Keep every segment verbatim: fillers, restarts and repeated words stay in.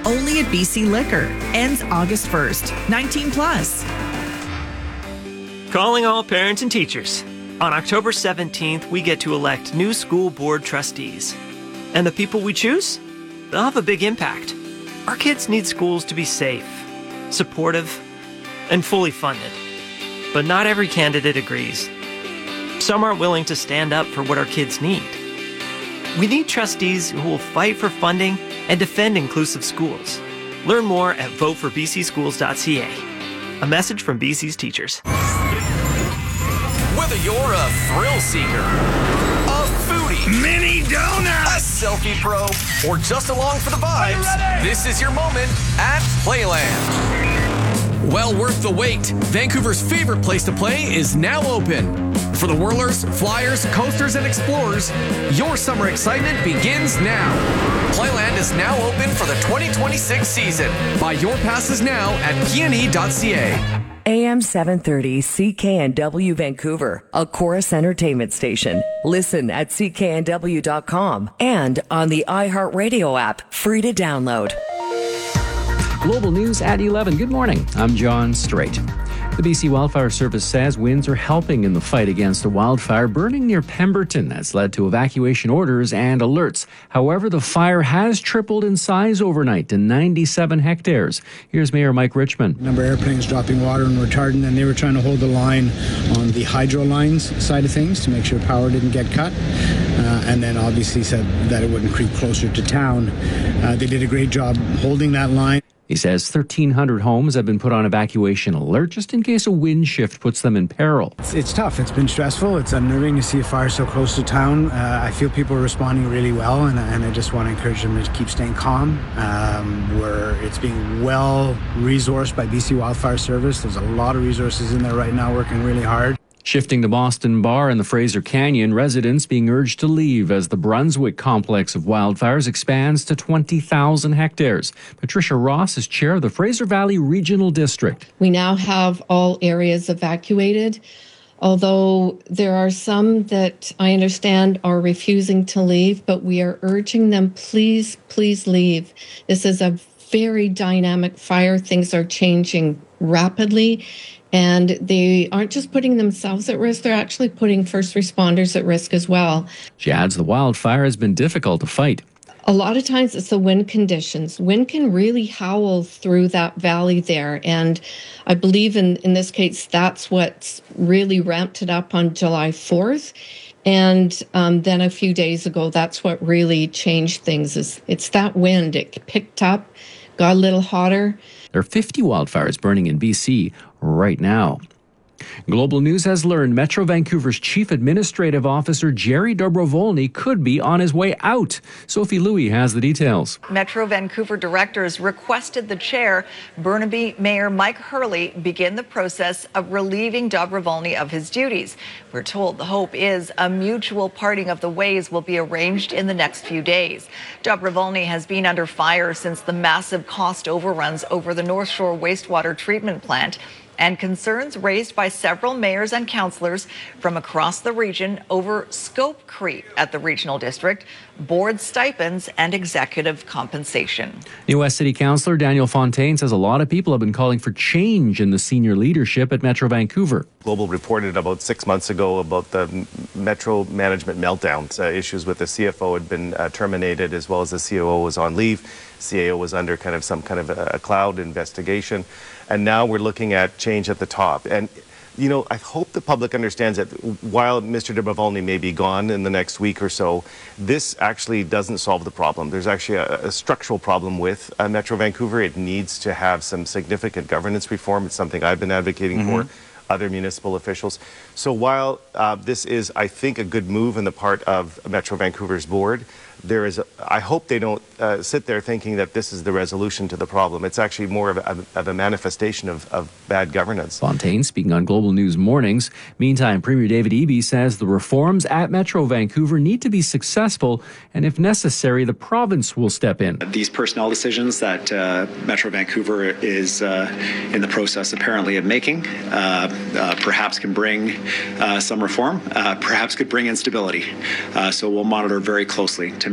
Only at B C Liquor. Ends August first. nineteen plus. Calling all parents and teachers. On October seventeenth, we get to elect new school board trustees. And the people we choose? They'll have a big impact. Our kids need schools to be safe, supportive, and fully funded. But not every candidate agrees. Some aren't willing to stand up for what our kids need. We need trustees who will fight for funding and defend inclusive schools. Learn more at vote for b c schools dot c a. A message from B C's teachers. Whether you're a thrill seeker, a foodie, mini donut, a selfie pro, or just along for the vibes, this is your moment at Playland. Well worth the wait. Vancouver's favorite place to play is now open. For the whirlers, flyers, coasters, and explorers, your summer excitement begins now. Playland is now open for the twenty twenty-six season. Buy your passes now at p n e dot c a. A M seven thirty C K N W Vancouver, a Chorus Entertainment station. Listen at c k n w dot com and on the iHeartRadio app, free to download. Global News at eleven. Good morning. I'm John Strait. The B C Wildfire Service says winds are helping in the fight against a wildfire burning near Pemberton. That's led to evacuation orders and alerts. However, the fire has tripled in size overnight to ninety-seven hectares. Here's Mayor Mike Richmond. Number of airplanes dropping water and retardant, and they were trying to hold the line on the hydro lines side of things to make sure power didn't get cut. Uh, and then obviously said that it wouldn't creep closer to town. Uh, they did a great job holding that line. He says thirteen hundred homes have been put on evacuation alert just in case a wind shift puts them in peril. It's, it's tough. It's been stressful. It's unnerving to see a fire so close to town. Uh, I feel people are responding really well, and, and I just want to encourage them to keep staying calm. Um, where it's being well resourced by B C Wildfire Service. There's a lot of resources in there right now working really hard. Shifting to Boston Bar in the Fraser Canyon, residents being urged to leave as the Brunswick complex of wildfires expands to twenty thousand hectares. Patricia Ross is chair of the Fraser Valley Regional District. We now have all areas evacuated, although there are some that I understand are refusing to leave, but we are urging them, please, please leave. This is a very dynamic fire. Things are changing rapidly. And they aren't just putting themselves at risk, they're actually putting first responders at risk as well. She adds the wildfire has been difficult to fight. A lot of times it's the wind conditions. Wind can really howl through that valley there. And I believe in, in this case, that's what's really ramped it up on July fourth. And um, then a few days ago, that's what really changed things. Is It's that wind. It picked up, got a little hotter. There are fifty wildfires burning in B C right now. Global News has learned Metro Vancouver's Chief Administrative Officer Jerry Dobrovolny could be on his way out. Sophie Louie has the details. Metro Vancouver directors requested the chair, Burnaby Mayor Mike Hurley, begin the process of relieving Dobrovolny of his duties. We're told the hope is a mutual parting of the ways will be arranged in the next few days. Dobrovolny has been under fire since the massive cost overruns over the North Shore wastewater treatment plant, and concerns raised by several mayors and councillors from across the region over scope creep at the regional district, board stipends, and executive compensation. New West City Councillor Daniel Fontaine says a lot of people have been calling for change in the senior leadership at Metro Vancouver. Global reported about six months ago about the Metro management meltdowns. Uh, issues with the C F O had been uh, terminated, as well as the C O O was on leave. C A O was under kind of some kind of a, a cloud investigation. And now we're looking at change at the top. And, you know, I hope the public understands that while Mister Dobrovolny may be gone in the next week or so, this actually doesn't solve the problem. There's actually a, a structural problem with uh, Metro Vancouver. It needs to have some significant governance reform. It's something I've been advocating mm-hmm. for. Other municipal officials. So while uh, this is, I think, a good move on the part of Metro Vancouver's board, there is, a, I hope they don't uh, sit there thinking that this is the resolution to the problem. It's actually more of a, of a manifestation of, of bad governance. Fontaine speaking on Global News Mornings. Meantime, Premier David Eby says the reforms at Metro Vancouver need to be successful, and if necessary, the province will step in. These personnel decisions that uh, Metro Vancouver is uh, in the process apparently of making uh, uh, perhaps can bring uh, some reform, uh, perhaps could bring instability. Uh, so we'll monitor very closely to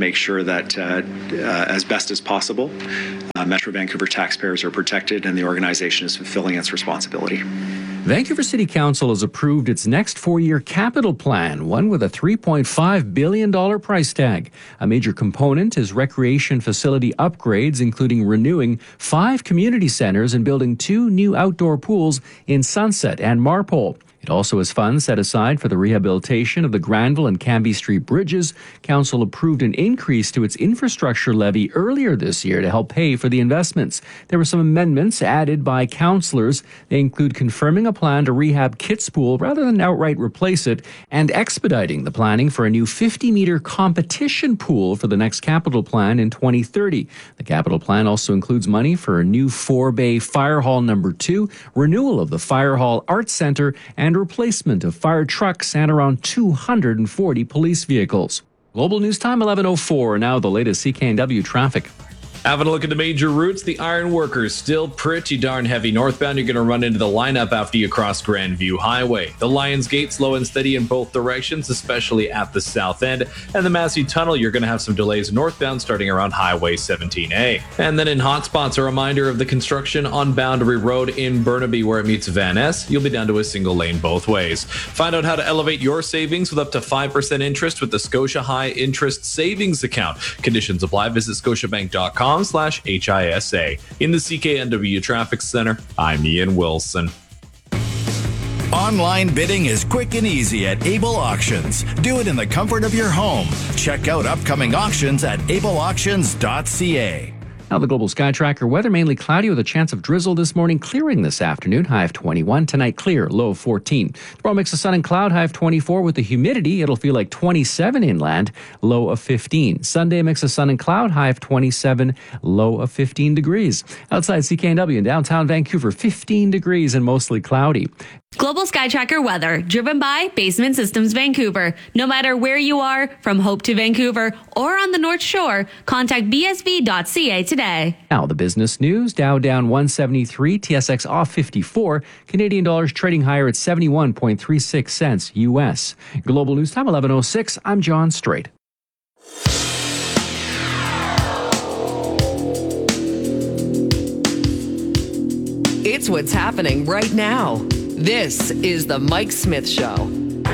make sure that, uh, uh, as best as possible, uh, Metro Vancouver taxpayers are protected and the organization is fulfilling its responsibility. Vancouver City Council has approved its next four-year capital plan, one with a three point five billion dollars price tag. A major component is recreation facility upgrades, including renewing five community centers and building two new outdoor pools in Sunset and Marpole. It also has funds set aside for the rehabilitation of the Granville and Cambie Street bridges. Council approved an increase to its infrastructure levy earlier this year to help pay for the investments. There were some amendments added by councillors. They include confirming a plan to rehab Kitspool rather than outright replace it, and expediting the planning for a new fifty-metre competition pool for the next capital plan in twenty thirty. The capital plan also includes money for a new four-bay fire hall number two, renewal of the Fire Hall Arts Centre, and replacement of fire trucks and around two hundred forty police vehicles. Global News Time, eleven oh four. Now the latest C K N W traffic. Having a look at the major routes, the Iron Workers still pretty darn heavy. Northbound, you're going to run into the lineup after you cross Grandview Highway. The Lions Gate, slow and steady in both directions, especially at the south end. And the Massey Tunnel, you're going to have some delays northbound starting around Highway seventeen A. And then in hotspots, a reminder of the construction on Boundary Road in Burnaby where it meets Van Ness. You'll be down to a single lane both ways. Find out how to elevate your savings with up to five percent interest with the Scotia High Interest Savings Account. Conditions apply. Visit scotiabank dot com slash H I S A. In the C K N W Traffic Center, I'm Ian Wilson. Online bidding is quick and easy at Able Auctions. Do it in the comfort of your home. Check out upcoming auctions at able auctions dot c a. Now the Global Sky Tracker weather, mainly cloudy with a chance of drizzle this morning, clearing this afternoon, high of twenty-one. Tonight, clear, low of fourteen. Tomorrow, mix of sun and cloud, high of twenty-four. With the humidity, it'll feel like twenty-seven inland, low of fifteen. Sunday, mix of sun and cloud, high of twenty-seven, low of fifteen degrees. Outside C K N W in downtown Vancouver, fifteen degrees and mostly cloudy. Global Sky Tracker weather, driven by Basement Systems Vancouver. No matter where you are, from Hope to Vancouver or on the North Shore, contact b s v dot c a today. Now the business news. Dow down one seventy-three, T S X off fifty-four, Canadian dollars trading higher at seventy-one point three six cents U S. Global News Time, eleven oh six. I'm John Strait. It's what's happening right now. This is the Mike Smith Show. All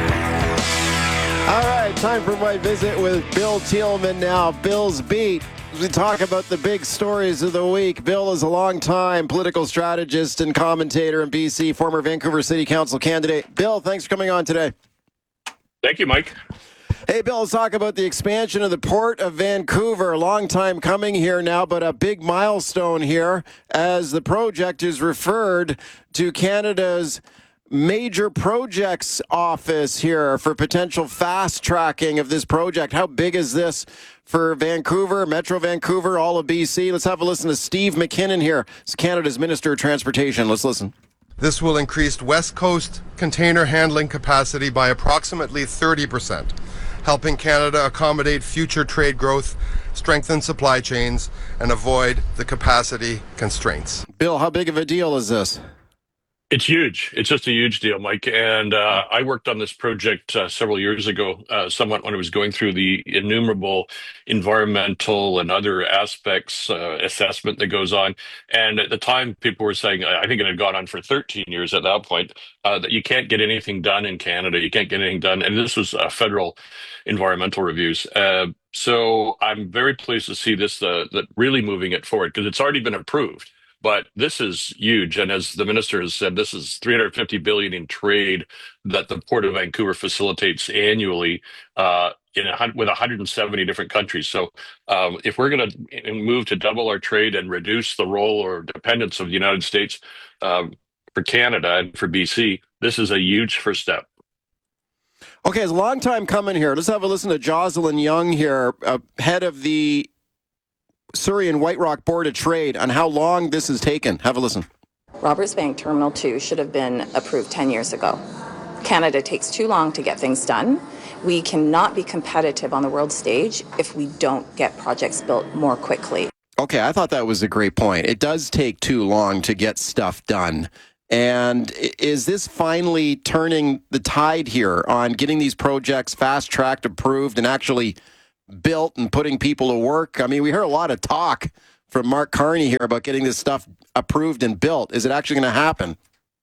right, time for my visit with Bill Tieleman now. Bill's Beat. As we talk about the big stories of the week, Bill is a long-time political strategist and commentator in B C, former Vancouver City Council candidate. Bill, thanks for coming on today. Thank you, Mike. Hey, Bill, let's talk about the expansion of the Port of Vancouver. A long time coming here now, but a big milestone here as the project is referred to Canada's Major Projects Office here for potential fast tracking of this project. How big is this for Vancouver, Metro Vancouver, all of B C? Let's have a listen to Steve McKinnon here. It's Canada's Minister of Transportation. Let's listen. This will increase West Coast container handling capacity by approximately thirty percent, helping Canada accommodate future trade growth, strengthen supply chains, and avoid the capacity constraints. Bill, how big of a deal is this? It's huge. It's just a huge deal, Mike. And uh, I worked on this project uh, several years ago, uh, somewhat when I was going through the innumerable environmental and other aspects uh, assessment that goes on. And at the time, people were saying, I think it had gone on for thirteen years at that point, uh, that you can't get anything done in Canada. You can't get anything done. And this was uh, federal environmental reviews. Uh, so I'm very pleased to see this, uh, that really moving it forward because it's already been approved. But this is huge. And as the minister has said, this is three hundred fifty billion dollars in trade that the Port of Vancouver facilitates annually uh, in a, with one hundred seventy different countries. So um, if we're going to move to double our trade and reduce the role or dependence of the United States um, for Canada and for B C, this is a huge first step. Okay, it's a long time coming here. Let's have a listen to Jocelyn Young here, uh, head of the Surrey and White Rock Board of Trade, on how long this has taken. Have a listen. Roberts Bank Terminal two should have been approved ten years ago. Canada takes too long to get things done. We cannot be competitive on the world stage if we don't get projects built more quickly. Okay, I thought that was a great point. It does take too long to get stuff done. And is this finally turning the tide here on getting these projects fast-tracked, approved, and actually built and putting people to work? I mean, we heard a lot of talk from Mark Carney here about getting this stuff approved and built. Is it actually going to happen?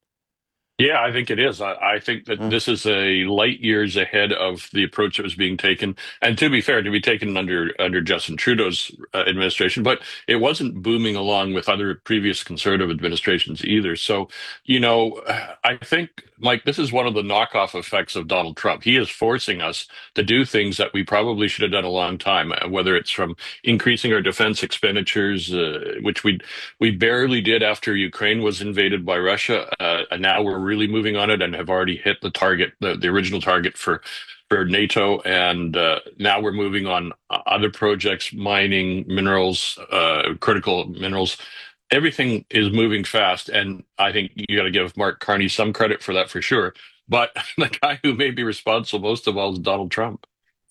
Yeah, I think it is. I, I think that mm. this is a light years ahead of the approach that was being taken. And to be fair, to be taken under under Justin Trudeau's uh, administration, but it wasn't booming along with other previous conservative administrations either. So, you know, I think, Mike, this is one of the knockoff effects of Donald Trump. He is forcing us to do things that we probably should have done a long time, whether it's from increasing our defense expenditures, uh, which we we barely did after Ukraine was invaded by Russia, uh, and now we're really moving on it and have already hit the target, the, the original target for for NATO, and uh, now we're moving on other projects, mining, minerals, uh, critical minerals. Everything is moving fast, and I think you got to give Mark Carney some credit for that for sure. But the guy who may be responsible most of all is Donald Trump.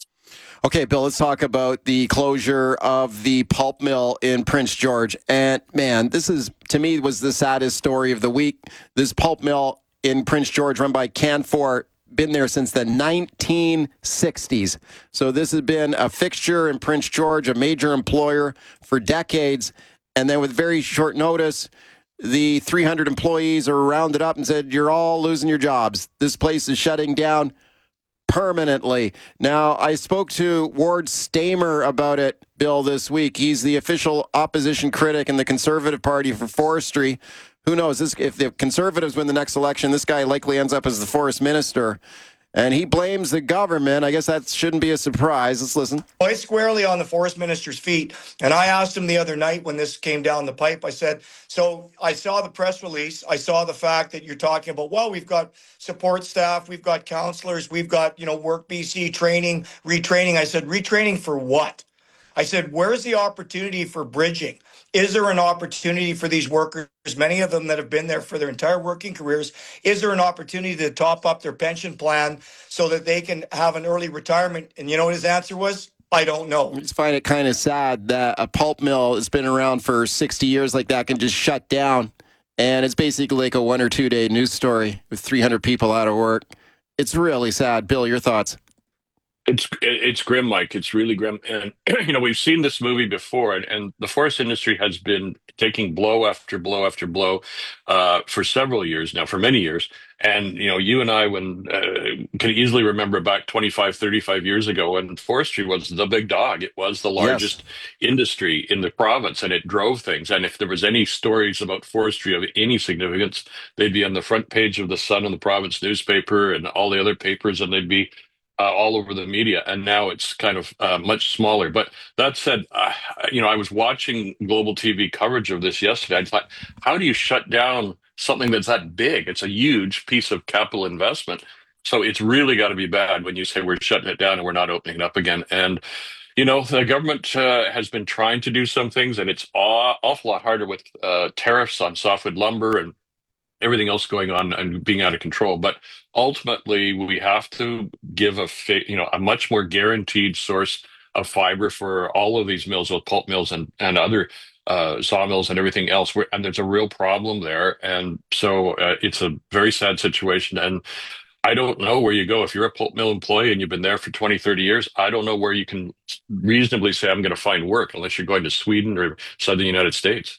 Okay, Bill, let's talk about the closure of the pulp mill in Prince George. And man, this is, to me, was the saddest story of the week. This pulp mill in Prince George, run by Canfor, been there since the nineteen sixties. So this has been a fixture in Prince George, a major employer for decades. And then with very short notice, the three hundred employees are rounded up and said, you're all losing your jobs. This place is shutting down permanently. Now, I spoke to Ward Stamer about it, Bill, this week. He's the official opposition critic in the Conservative Party for forestry. Who knows, this, if the Conservatives win the next election, this guy likely ends up as the forest minister. And he blames the government. I guess that shouldn't be a surprise. Let's listen. Well, he's squarely on the forest minister's feet. And I asked him the other night when this came down the pipe, I said, so I saw the press release. I saw the fact that you're talking about, well, we've got support staff, we've got counselors, we've got, you know, Work B C training, retraining. I said, retraining for what? I said, where's the opportunity for bridging? Is there an opportunity for these workers, many of them that have been there for their entire working careers, is there an opportunity to top up their pension plan so that they can have an early retirement? And you know what his answer was? I don't know. I just find it kind of sad that a pulp mill has been around for sixty years like that can just shut down. And it's basically like a one or two day news story with three hundred people out of work. It's really sad. Bill, your thoughts? It's it's grim, Mike. It's really grim. And, you know, we've seen this movie before, and, and the forest industry has been taking blow after blow after blow uh, for several years now, for many years. And, you know, you and I when uh, can easily remember back twenty-five, thirty-five years ago when forestry was the big dog. It was the largest yes. industry in the province, and it drove things. And if there was any stories about forestry of any significance, they'd be on the front page of the Sun and the Province newspaper and all the other papers, and they'd be Uh, all over the media, and now it's kind of uh, much smaller. But that said, uh, you know, I was watching global T V coverage of this yesterday. I thought, how do you shut down something that's that big? It's a huge piece of capital investment. So it's really got to be bad when you say we're shutting it down and we're not opening it up again. And, you know, the government uh, has been trying to do some things, and it's aw- awful lot harder with uh, tariffs on softwood lumber and everything else going on and being out of control. But ultimately, we have to give a fa- you know a much more guaranteed source of fiber for all of these mills, both pulp mills and and other uh, sawmills and everything else. We're, and there's a real problem there, and so uh, it's a very sad situation. And I don't know where you go if you're a pulp mill employee and you've been there for twenty, thirty years. I don't know where you can reasonably say I'm going to find work unless you're going to Sweden or southern United States.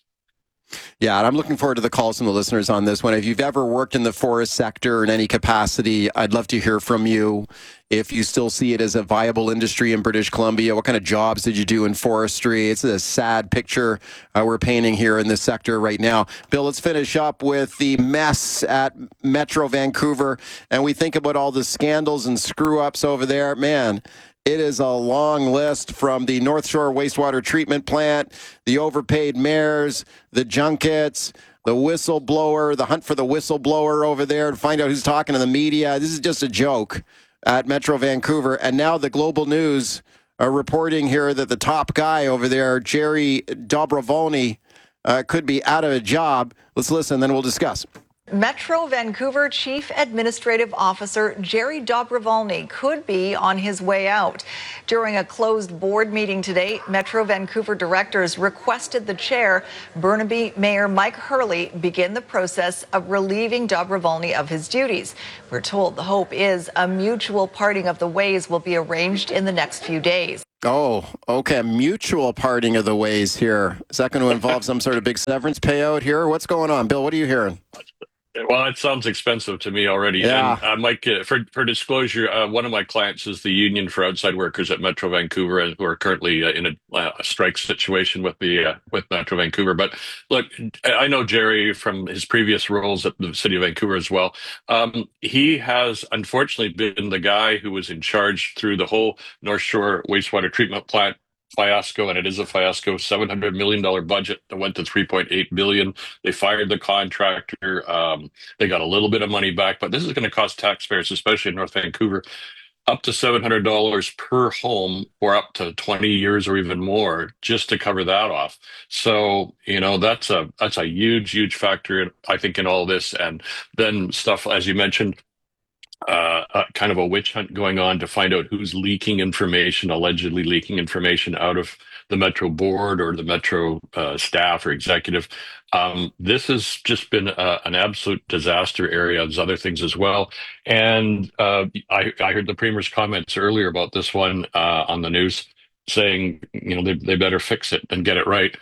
Yeah, and I'm looking forward to the calls from the listeners on this one. If you've ever worked in the forest sector in any capacity, I'd love to hear from you. If you still see it as a viable industry in British Columbia, what kind of jobs did you do in forestry? It's a sad picture uh, we're painting here in this sector right now. Bill, let's finish up with the mess at Metro Vancouver. And we think about all the scandals and screw-ups over there. Man, it is a long list from the North Shore wastewater treatment plant, the overpaid mayors, the junkets, the whistleblower, the hunt for the whistleblower over there to find out who's talking to the media. This is just a joke at Metro Vancouver. And now the Global News are reporting here that the top guy over there, Jerry Dobrovolny, uh, could be out of a job. Let's listen, then we'll discuss. Metro Vancouver Chief Administrative Officer Jerry Dobrovolny could be on his way out. During a closed board meeting today, Metro Vancouver directors requested the chair, Burnaby Mayor Mike Hurley, begin the process of relieving Dobrovolny of his duties. We're told the hope is a mutual parting of the ways will be arranged in the next few days. Oh, okay. Mutual parting of the ways here. Is that going to involve some sort of big severance payout here? What's going on? Bill, what are you hearing? Well, it sounds expensive to me already. Yeah. And uh, Mike, uh, for, for disclosure, uh, one of my clients is the Union for Outside Workers at Metro Vancouver, and who are currently uh, in a, uh, a strike situation with the uh, with Metro Vancouver. But look, I know Jerry from his previous roles at the City of Vancouver as well. Um, he has unfortunately been the guy who was in charge through the whole North Shore wastewater treatment plant fiasco, and it is a fiasco. seven hundred million dollars budget that went to three point eight billion dollars. They fired the contractor. Um, they got a little bit of money back, but this is going to cost taxpayers, especially in North Vancouver, up to seven hundred dollars per home for up to twenty years or even more just to cover that off. So, you know, that's a that's a huge, huge factor, I think, in all this. And then stuff, as you mentioned, Uh, uh, kind of a witch hunt going on to find out who's leaking information, allegedly leaking information out of the Metro board or the Metro uh, staff or executive. Um, this has just been uh, an absolute disaster area. There's other things as well. And uh, I, I heard the Premier's comments earlier about this one uh, on the news, saying, you know, they, they better fix it and get it right.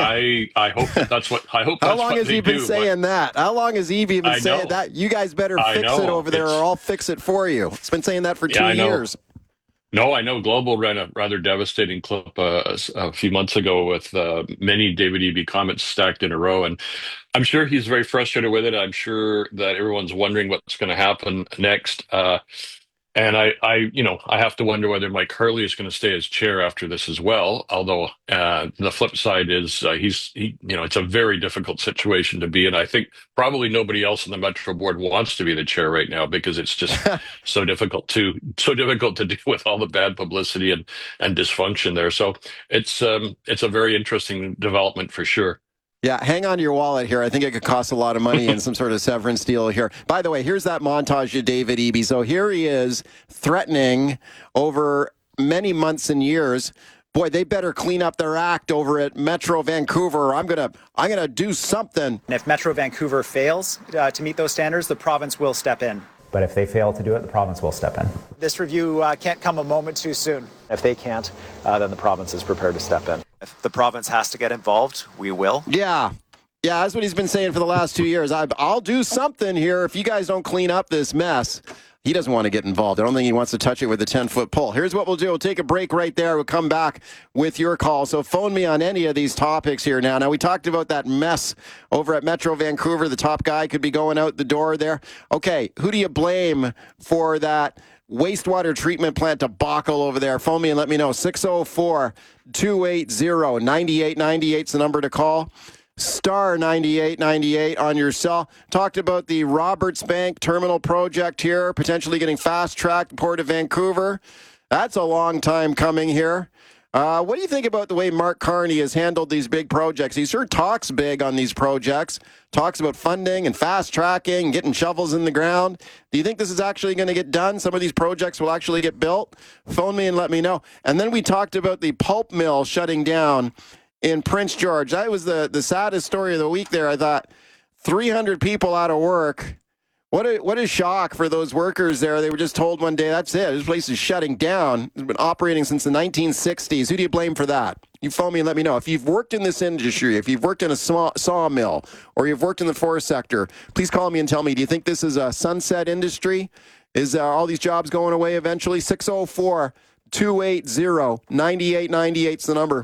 I I hope that that's what I hope. How That's long what has they he been do, saying that? How long has Eve been I saying know. that? You guys better I fix know. it over there, It's- or I'll fix it for you. It's been saying that for two Yeah, I know. years. No, I know Global ran a rather devastating clip uh, a, a few months ago with uh, many David Eby comments stacked in a row. And I'm sure he's very frustrated with it. I'm sure that everyone's wondering what's going to happen next. Uh, and I, I, you know, I have to wonder whether Mike Hurley is going to stay as chair after this as well. Although uh, the flip side is uh, he's, he, you know, it's a very difficult situation to be in. I think probably nobody else on the Metro board wants to be the chair right now because it's just so difficult to, so difficult to deal with all the bad publicity and and dysfunction there. So it's um, it's a very interesting development for sure. Yeah, hang on to your wallet here. I think it could cost a lot of money in some sort of severance deal here. By the way, here's that montage of David Eby. So here he is threatening over many months and years, boy, they better clean up their act over at Metro Vancouver. I'm gonna, I'm gonna do something. And if Metro Vancouver fails uh, to meet those standards, the province will step in. But if they fail to do it, the province will step in. This review uh, can't come a moment too soon. If they can't, uh, then the province is prepared to step in. If the province has to get involved, we will. Yeah. Yeah, that's what he's been saying for the last two years. I, I'll do something here if you guys don't clean up this mess. He doesn't want to get involved. I don't think he wants to touch it with a ten-foot pole. Here's what we'll do. We'll take a break right there. We'll come back with your call. So phone me on any of these topics here now. Now, we talked about that mess over at Metro Vancouver. The top guy could be going out the door there. Okay, who do you blame for that wastewater treatment plant debacle over there? Phone me and let me know. six oh four, two eight zero, nine eight nine eight is the number to call. Star ninety-eight ninety-eight on your cell. Talked about the Roberts Bank terminal project here, potentially getting fast-tracked, Port of Vancouver. That's a long time coming here. Uh, what do you think about the way Mark Carney has handled these big projects? He sure talks big on these projects, talks about funding and fast-tracking, getting shovels in the ground. Do you think this is actually going to get done? Some of these projects will actually get built? Phone me and let me know. And then we talked about the pulp mill shutting down in Prince George. That was the, the saddest story of the week there. I thought three hundred people out of work. What a, what a shock for those workers there. They were just told one day, that's it. This place is shutting down. It's been operating since the nineteen sixties. Who do you blame for that? You phone me and let me know. If you've worked in this industry, if you've worked in a saw, sawmill, or you've worked in the forest sector, please call me and tell me, do you think this is a sunset industry? Is uh, all these jobs going away eventually? six oh four, two eight zero, nine eight nine eight is the number.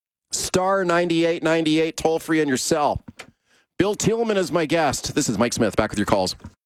Star ninety-eight ninety-eight, toll free on your cell. Bill Tillman is my guest. This is Mike Smith, back with your calls.